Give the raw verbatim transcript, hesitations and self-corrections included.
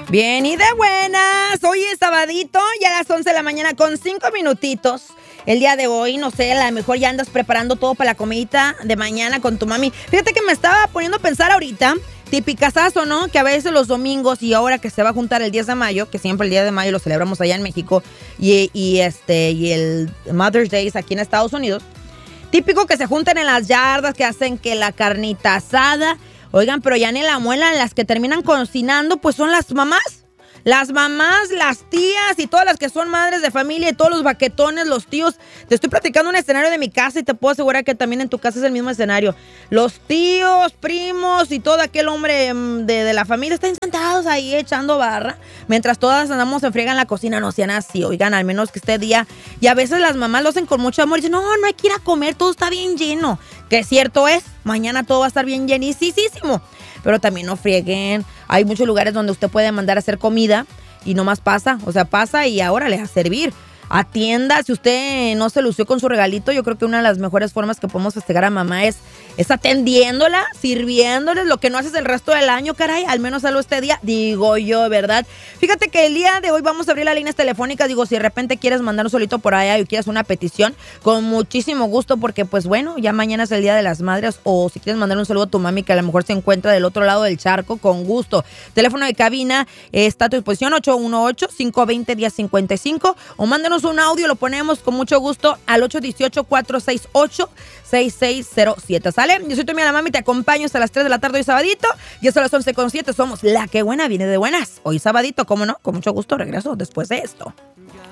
Bien y de buenas. Hoy es sabadito, ya a las once de la mañana con cinco minutitos. El día de hoy, no sé, a lo mejor ya andas preparando todo para la comidita de mañana con tu mami. Fíjate que me estaba poniendo a pensar ahorita, tipicazazo, ¿no? Que a veces los domingos y ahora que se va a juntar el diez de mayo, que siempre el diez de mayo lo celebramos allá en México, y, y, este, y el Mother's Day es aquí en Estados Unidos. Típico que se junten en las yardas, que hacen que la carnita asada. Oigan, pero ya ni la muela, las que terminan cocinando, pues son las mamás. Las mamás, las tías y todas las que son madres de familia y todos los baquetones, los tíos. Te estoy platicando un escenario de mi casa y te puedo asegurar que también en tu casa es el mismo escenario. Los tíos, primos y todo aquel hombre de, de la familia están sentados ahí echando barra. Mientras todas andamos en friega en la cocina, no sean así. Oigan, al menos que este día. Y a veces las mamás lo hacen con mucho amor y dicen, no, no hay que ir a comer, todo está bien lleno. Que cierto es, mañana todo va a estar bien llenísimo. Pero también no frieguen. Hay muchos lugares donde usted puede mandar a hacer comida y nomás pasa, o sea, pasa y ahora le a servir. Atienda, si usted no se lució con su regalito, yo creo que una de las mejores formas que podemos festejar a mamá es, es atendiéndola, sirviéndoles lo que no haces el resto del año, caray, al menos hazlo este día, digo yo, ¿verdad? Fíjate que el día de hoy vamos a abrir las líneas telefónicas, digo, si de repente quieres mandar un solito por allá y quieres una petición, con muchísimo gusto, porque pues bueno, ya mañana es el Día de las Madres, o si quieres mandar un saludo a tu mami que a lo mejor se encuentra del otro lado del charco, con gusto. Teléfono de cabina eh, está a tu disposición, ocho uno ocho, cinco dos cero, uno cero cinco cinco, o mándenos un audio, lo ponemos con mucho gusto al ocho uno ocho, cuatro seis ocho, seis seis cero siete, ¿sale? Yo soy tu amiga la mami, te acompaño hasta las tres de la tarde hoy sabadito, y hasta las once con siete somos La Que Buena Viene de Buenas. Hoy sabadito, ¿cómo no? Con mucho gusto regreso después de esto.